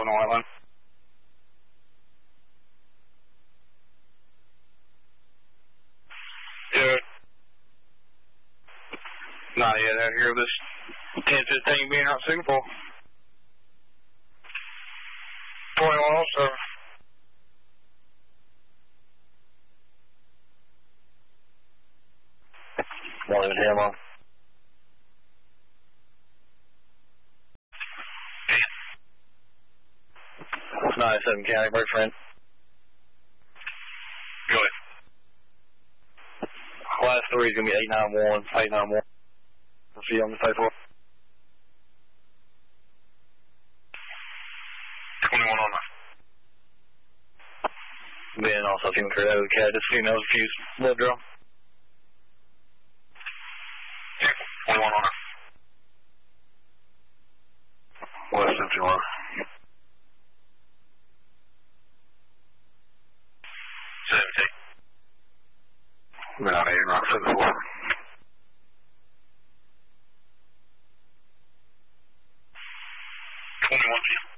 on the white line. Good. Not yet out here with this 10-15 being out Singapore. 21 also. One in Hammer. 97 County, break friend. Go ahead. Class 3 is going to be 891. 891. We'll see you on the pay for. 21 on that. Ben also team crew out of the cat. Just so you know, fuse blood draw. Yeah, 21 on that. West 51. About 8, rock 74. 21.